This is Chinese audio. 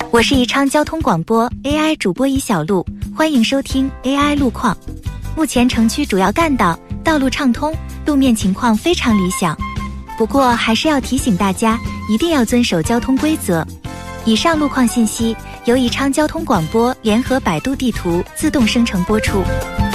我是宜昌交通广播 AI 主播宜小璐，欢迎收听 AI 路况。目前城区主要干道道路畅通，路面情况非常理想。不过还是要提醒大家，一定要遵守交通规则。以上路况信息由宜昌交通广播联合百度地图自动生成播出。